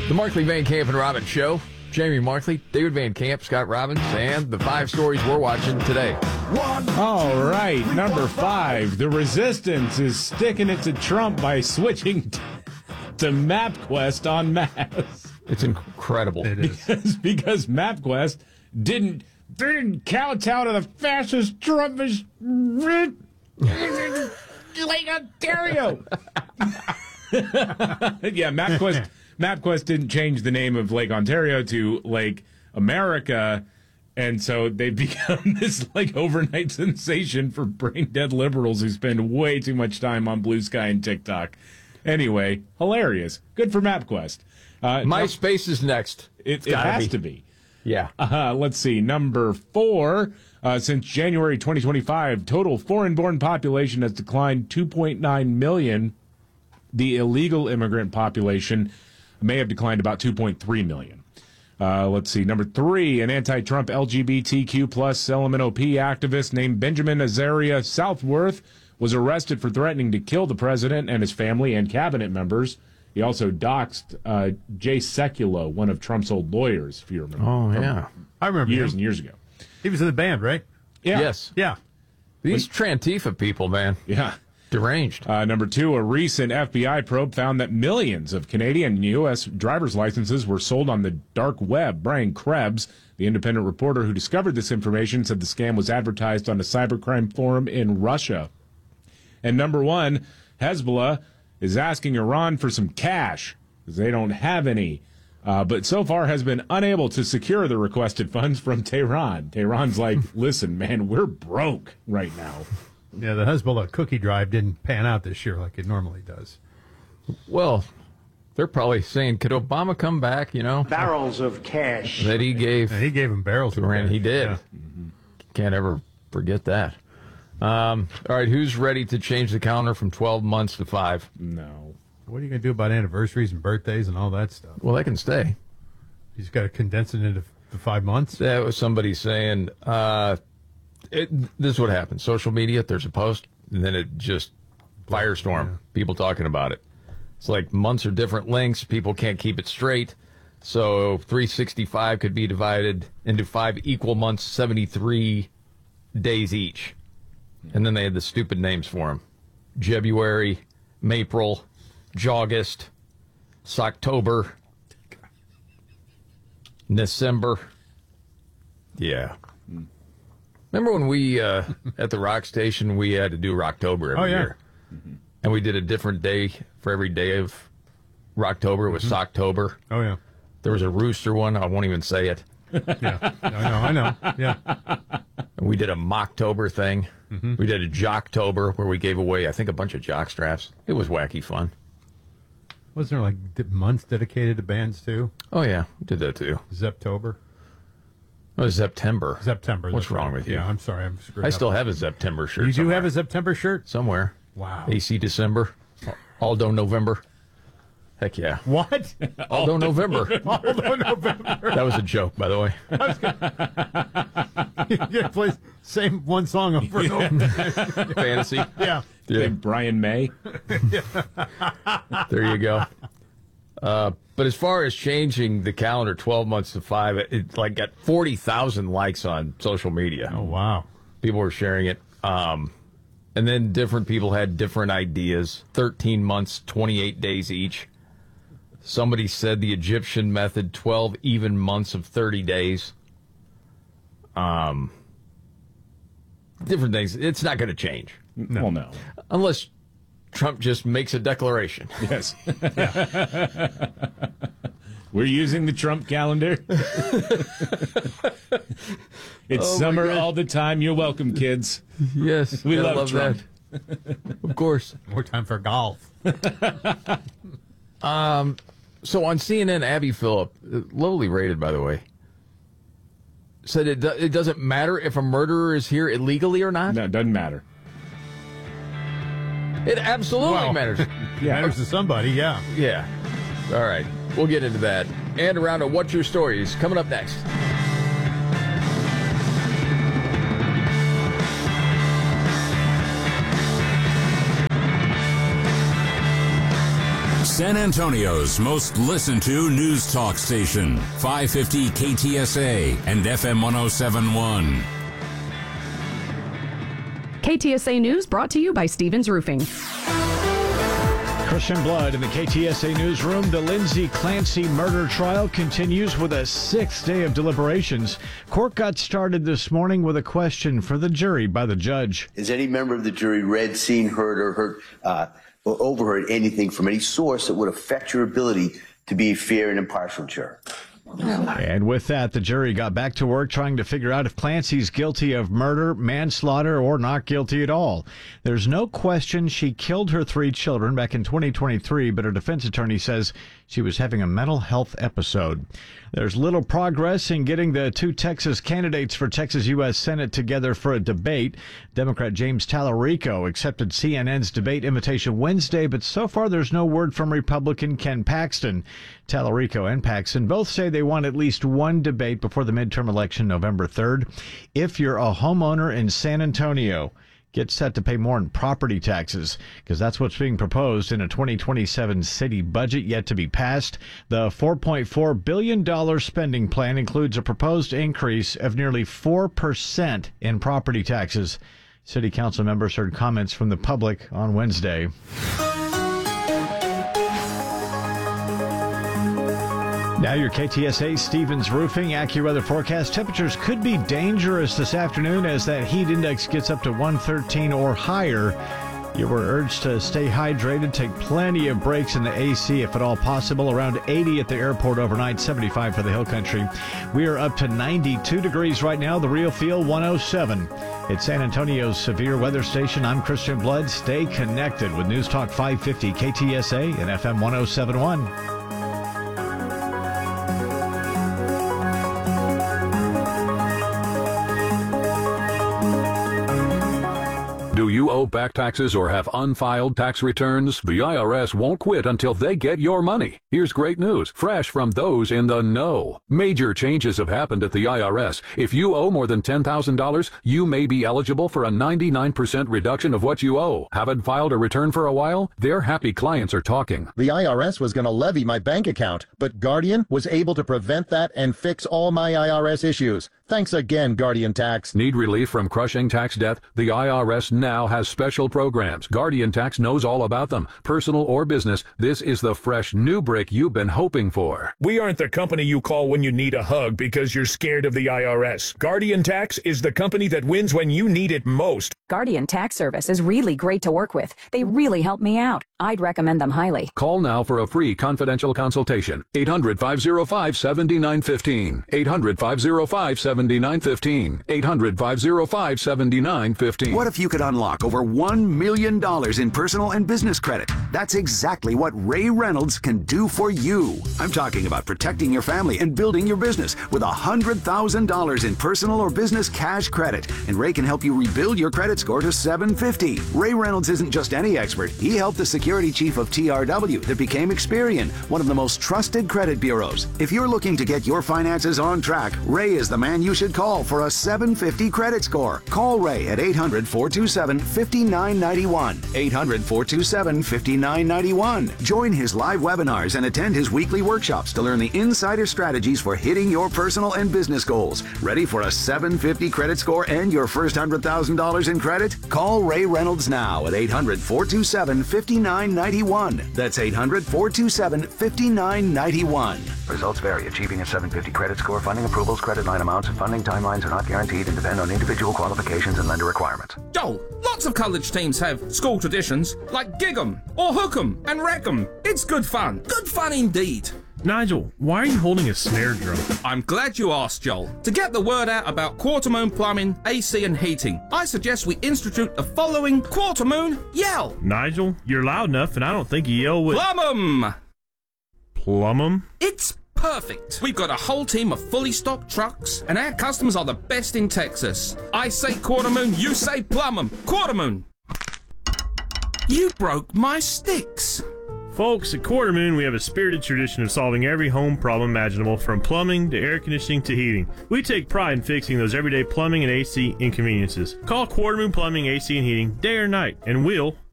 The Markley, Van Camp, and Robbins Show. Jamie Markley, David Van Camp, Scott Robbins, and the 5 stories we're watching today. All right, number 5. The resistance is sticking it to Trump by switching to MapQuest on Mass. It's incredible. It is. Because MapQuest didn't kowtow to the fastest Trumpist Lake Ontario. Yeah, MapQuest didn't change the name of Lake Ontario to Lake America, and so they've become this like overnight sensation for brain-dead liberals who spend way too much time on Blue Sky and TikTok. Anyway, hilarious. Good for MapQuest. MySpace is next. It has to be. Yeah. Let's see. Number 4, since January 2025, total foreign-born population has declined 2.9 million. The illegal immigrant population may have declined about 2.3 million. Let's see. Number 3, an anti-Trump LGBTQ plus LMNOP activist named Benjamin Azaria Southworth was arrested for threatening to kill the president and his family and cabinet members. He also doxed Jay Sekulow, one of Trump's old lawyers, if you remember. Oh, yeah. I remember Years him. and years ago. He was in the band, right? Yeah. Yes. Yeah. These Trantifa people, man. Yeah. Deranged. Number 2, a recent FBI probe found that millions of Canadian and U.S. driver's licenses were sold on the dark web. Brian Krebs, the independent reporter who discovered this information, said the scam was advertised on a cybercrime forum in Russia. And number 1, Hezbollah is asking Iran for some cash because they don't have any. But so far has been unable to secure the requested funds from Tehran. Tehran's like, listen, man, we're broke right now. Yeah, the Hezbollah cookie drive didn't pan out this year like it normally does. Well, they're probably saying, could Obama come back, Barrels of cash. that he gave And he gave him barrels of Iran. cash. He did. Yeah. Can't ever forget that. All right, who's ready to change the calendar from 12 months to 5? No. What are you going to do about anniversaries and birthdays and all that stuff? Well, they can stay. He's got to condense it into 5 months? That was somebody saying, this is what happens. Social media, there's a post, and then it just firestorm. Yeah. People talking about it. It's like months are different lengths. People can't keep it straight. So 365 could be divided into 5 equal months, 73 days each. And then they had the stupid names for them. Jebuary, Mapril, Jawgust, Socktober, December. Yeah. Remember when we, at the rock station, we had to do Rocktober every year? And we did a different day for every day of Rocktober. It was Socktober. Oh, yeah. There was a rooster one. I won't even say it. Yeah. I know. Yeah. And we did a Mocktober thing. We did a Jocktober where we gave away, I think, a bunch of jock straps. It was wacky fun. Wasn't there like months dedicated to bands too? Oh, yeah. We did that, too. Zeptober? It was September. September. What's that's wrong right. with you? Yeah, I'm sorry. I'm screwed I up. still have a September shirt. You do somewhere. have a September shirt? Somewhere. Wow. AC December. Aldo November. Heck yeah. What? Aldo November. Although November. That was a joke, by the way. You play same one song over and over. Fantasy. Yeah. Yeah. Big Brian May. There you go. But as far as changing the calendar 12 months to 5, it like got 40,000 likes on social media. Oh, wow. People were sharing it. And then different people had different ideas. 13 months, 28 days each. Somebody said the Egyptian method, 12 even months of 30 days. Different things. It's not going to change. No. Well, no. Unless Trump just makes a declaration. Yes. We're using the Trump calendar. It's summer all the time. You're welcome, kids. Yes. We gotta love Trump. that. Of course. More time for golf. So on CNN, Abby Phillip, lowly rated, by the way, said it doesn't matter if a murderer is here illegally or not. No, it doesn't matter. It absolutely matters. Matters to somebody, yeah. Yeah. All right. We'll get into that. And around to What's Your Stories coming up next. San Antonio's most listened to news talk station, 550 KTSA and FM 1071. KTSA News brought to you by Stevens Roofing. Christian Blood in the KTSA newsroom. The Lindsay Clancy murder trial continues with a 6th day of deliberations. Court got started this morning with a question for the jury by the judge. Has any member of the jury read, seen, heard, or overheard anything from any source that would affect your ability to be a fair and impartial juror? And with that, the jury got back to work trying to figure out if Clancy's guilty of murder, manslaughter, or not guilty at all. There's no question she killed her 3 children back in 2023, but her defense attorney says she was having a mental health episode. There's little progress in getting the 2 Texas candidates for Texas U.S. Senate together for a debate. Democrat James Tallarico accepted CNN's debate invitation Wednesday, but so far there's no word from Republican Ken Paxton. Tallarico and Paxton both say they want at least one debate before the midterm election November 3rd. If you're a homeowner in San Antonio, get set to pay more in property taxes, because that's what's being proposed in a 2027 city budget yet to be passed. The $4.4 billion spending plan includes a proposed increase of nearly 4% in property taxes. City council members heard comments from the public on Wednesday. Now your KTSA Stevens Roofing AccuWeather forecast. Temperatures could be dangerous this afternoon as that heat index gets up to 113 or higher. You were urged to stay hydrated, take plenty of breaks in the AC if at all possible. Around 80 at the airport overnight, 75 for the Hill Country. We are up to 92 degrees right now. The real feel 107. It's San Antonio's severe weather station. I'm Christian Blood. Stay connected with News Talk 550 KTSA and FM 1071. Do you owe back taxes or have unfiled tax returns? The IRS won't quit until they get your money. Here's great news, fresh from those in the know. Major changes have happened at the IRS. If you owe more than $10,000, you may be eligible for a 99% reduction of what you owe. Haven't filed a return for a while? Their happy clients are talking. The IRS was going to levy my bank account, but Guardian was able to prevent that and fix all my IRS issues. Thanks again, Guardian Tax. Need relief from crushing tax debt? The IRS now has special programs. Guardian Tax knows all about them. Personal or business, this is the fresh new brick you've been hoping for. We aren't the company you call when you need a hug because you're scared of the IRS. Guardian Tax is the company that wins when you need it most. Guardian Tax Service is really great to work with. They really help me out. I'd recommend them highly. Call now for a free confidential consultation. 800-505-7915. 800-505-7915. 800-505-7915. What if you could unlock over $1 million in personal and business credit? That's exactly what Ray Reynolds can do for you. I'm talking about protecting your family and building your business with $100,000 in personal or business cash credit. And Ray can help you rebuild your credit score to 750. Ray Reynolds isn't just any expert. He helped the security chief of TRW that became Experian, one of the most trusted credit bureaus. If you're looking to get your finances on track, Ray is the man you should call for a 750 credit score. Call Ray at 800-427-5991. 800-427-5991. Join his live webinars and attend his weekly workshops to learn the insider strategies for hitting your personal and business goals. Ready for a 750 credit score and your first $100,000 in credit? Call Ray Reynolds now at 800-427-5991. That's 800-427-5991. Results vary. Achieving a 750 credit score, funding approvals, credit line amounts, and funding timelines are not guaranteed and depend on individual qualifications and lender requirements. Joel, lots of college teams have school traditions like gig 'em or hook 'em and wreck 'em. It's good fun. Good fun indeed. Nigel, why are you holding a snare drum? I'm glad you asked, Joel. To get the word out about Quartermoon Plumbing, AC and Heating, I suggest we institute the following Quartermoon Yell. Nigel, you're loud enough and I don't think you yell with... Plum 'em! Plum 'em? It's perfect. We've got a whole team of fully stocked trucks and our customers are the best in Texas. I say Quartermoon, you say Plum 'em. Quartermoon! You broke my sticks. Folks, at Quartermoon, we have a spirited tradition of solving every home problem imaginable, from plumbing to air conditioning to heating. We take pride in fixing those everyday plumbing and AC inconveniences. Call Quartermoon Plumbing, AC, and Heating day or night, and we'll